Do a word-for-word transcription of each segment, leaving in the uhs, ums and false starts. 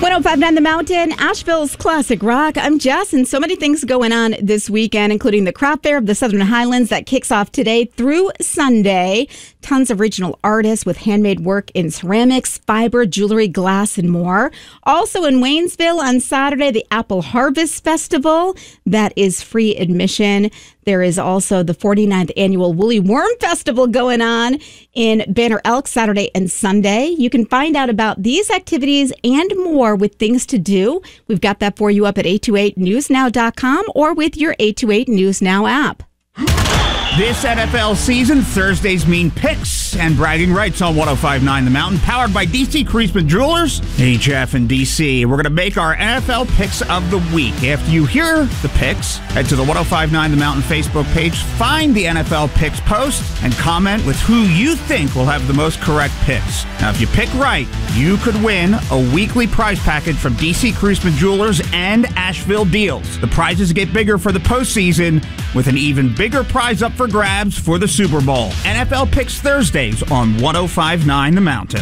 oh five point nine The Mountain, Asheville's classic rock. I'm Jess, and so many things going on this weekend, including the Craft Fair of the Southern Highlands that kicks off today through Sunday. Tons of regional artists with handmade work in ceramics, fiber, jewelry, glass, and more. Also in Waynesville on Saturday, the Apple Harvest Festival. That is free admission. There is also the forty-ninth Annual Woolly Worm Festival going on in Banner Elk Saturday and Sunday. You can find out about these activities and more with things to do. We've got that for you up at eight two eight news now dot com or with your eight two eight News Now app. This N F L season, Thursdays mean picks and bragging rights on one oh five point nine The Mountain, powered by D C Creasman Jewelers, H F and D C. We're going to make our N F L picks of the week. After you hear the picks, head to the one oh five point nine The Mountain Facebook page, find the N F L picks post, and comment with who you think will have the most correct picks. Now, if you pick right, you could win a weekly prize package from D C Creasman Jewelers and Asheville Deals. The prizes get bigger for the postseason, with an even bigger prize up for grabs for the Super Bowl. N F L Picks Thursdays on one oh five point nine The Mountain.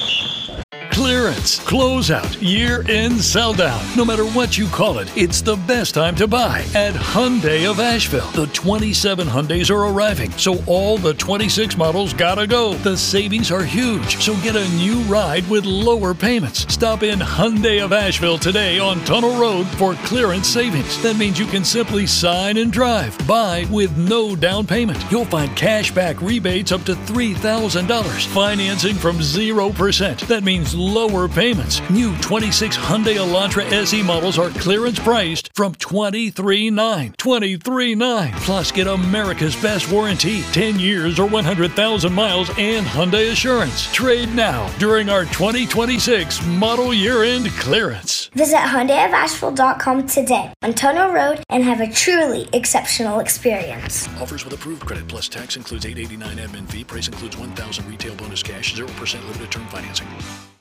Clearance, closeout, year-end sell-down. No matter what you call it, it's the best time to buy at Hyundai of Asheville. The twenty-seven Hyundais are arriving, so all the twenty-six models gotta go. The savings are huge, so get a new ride with lower payments. Stop in Hyundai of Asheville today on Tunnel Road for clearance savings. That means you can simply sign and drive. Buy with no down payment. You'll find cash back rebates up to three thousand dollars. Financing from zero percent. That means lower payments. New twenty-six Hyundai Elantra S E models are clearance priced from twenty-three thousand nine hundred dollars. twenty-three thousand nine hundred dollars. Plus, get America's best warranty, ten years or one hundred thousand miles, and Hyundai Assurance. Trade now during our twenty twenty-six model year-end clearance. Visit Hyundai of Asheville dot com today on Tunnel Road and have a truly exceptional experience. Offers with approved credit plus tax includes eight hundred eighty-nine dollars admin fee. Price includes one thousand dollars retail bonus cash, zero percent limited term financing.